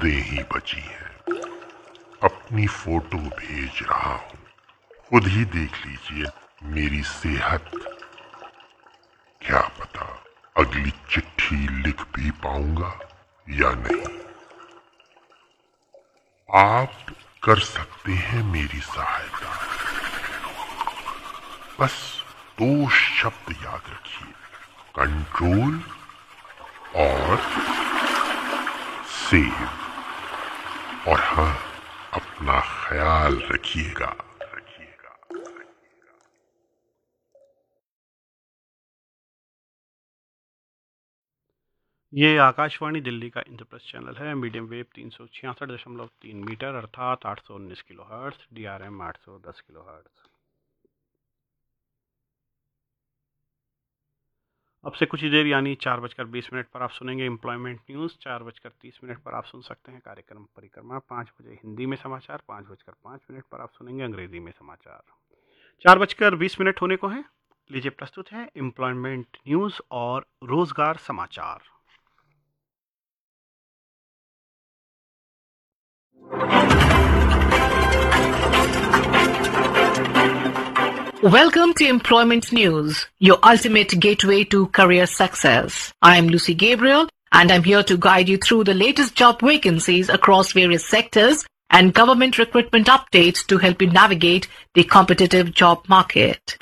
बूंदें ही बची हैं। अपनी फोटो भेज रहा हूँ, खुद ही देख लीजिए मेरी सेहत। क्या पता अगली चिट्ठी लिख भी पाऊंगा या नहीं। आप कर सकते हैं मेरी सहायता। बस 2 शब्द याद रखिए, कंट्रोल और सेव। और हाँ, अपना ख्याल रखिएगा। ये आकाशवाणी दिल्ली का इंद्रप्रस्थ चैनल है। मीडियम वेव 366.3 मीटर अर्थात 819 किलोहर्ट्ज़, DRM 810 किलोहर्ट्ज़। अब से कुछ ही देर यानी 4:20 पर आप सुनेंगे एम्प्लॉयमेंट न्यूज़। 4:30 पर आप सुन सकते हैं कार्यक्रम परिक्रमा। 5 बजे हिंदी में समाचार। 5:05 पर आप सुनेंगे अंग्रेजी में समाचार। 4:20 होने को हैं। लीजिए प्रस्तुत है एम्प्लॉयमेंट न्यूज़ और रोजगार समाचार। Welcome to Employment News, your ultimate gateway to career success. I am Lucy Gabriel, and I'm here to guide you through the latest job vacancies across various sectors and government recruitment updates to help you navigate the competitive job market.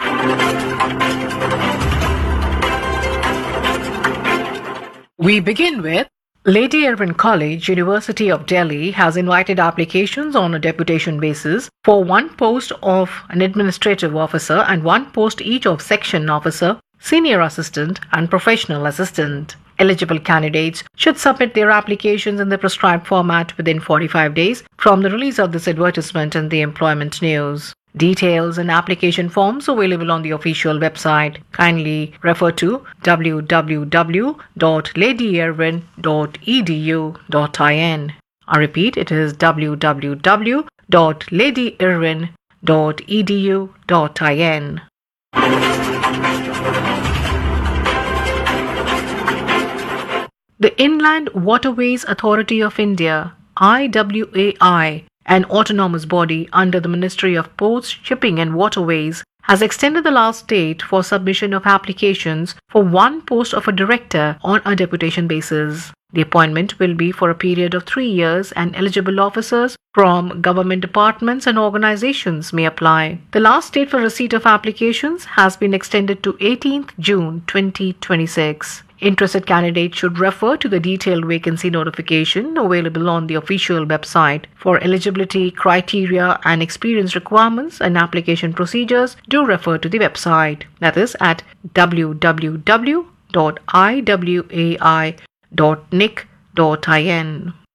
We begin with Lady Irwin College, University of Delhi has invited applications on a deputation basis for one post of an administrative officer and one post each of section officer, senior assistant and professional assistant. Eligible candidates should submit their applications in the prescribed format within 45 days from the release of this advertisement in the employment news. Details and application forms available on the official website. Kindly refer to www.ladyirwin.edu.in. I repeat, it is www.ladyirwin.edu.in. The Inland Waterways Authority of India, IWAI, an autonomous body under the Ministry of Ports, Shipping and Waterways, has extended the last date for submission of applications for one post of a director on a deputation basis. The appointment will be for a period of 3 years and eligible officers from government departments and organizations may apply. The last date for receipt of applications has been extended to 18th June 2026. Interested candidates should refer to the detailed vacancy notification available on the official website. For eligibility criteria and experience requirements and application procedures, do refer to the website. That is at www.iwai.nic.in.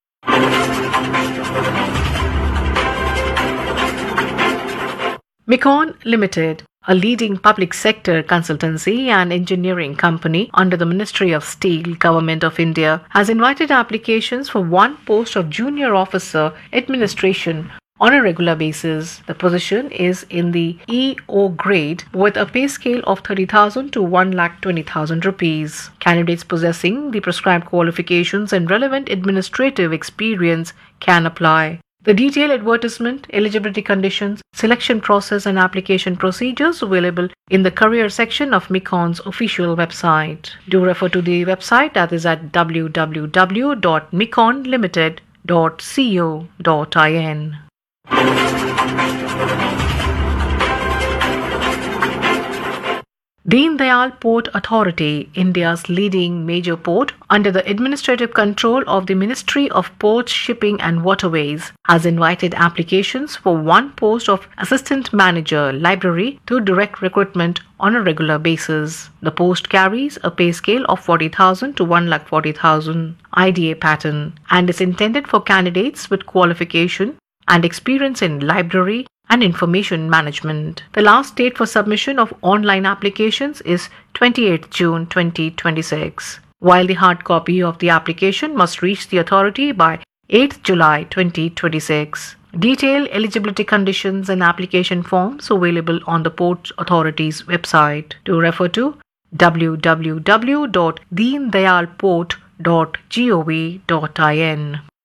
Micon Limited, a leading public sector consultancy and engineering company under the Ministry of Steel, Government of India, has invited applications for one post of junior officer administration on a regular basis. The position is in the EO grade with a pay scale of 30,000 to 1,20,000 rupees. Candidates possessing the prescribed qualifications and relevant administrative experience can apply. The detailed advertisement, eligibility conditions, selection process and application procedures available in the career section of Micon's official website. Do refer to the website, that is at www.miconlimited.co.in. Deen Dayal Port Authority, India's leading major port under the administrative control of the Ministry of Ports, Shipping and Waterways, has invited applications for one post of Assistant Manager Library to direct recruitment on a regular basis. The post carries a pay scale of 40,000 to 1,40,000 IDA pattern and is intended for candidates with qualification and experience in library and information management. The last date for submission of online applications is 28th June 2026, while the hard copy of the application must reach the authority by 8th July 2026. Detailed eligibility conditions and application forms available on the Port Authority's website. To refer to www.deendayalport.gov.in.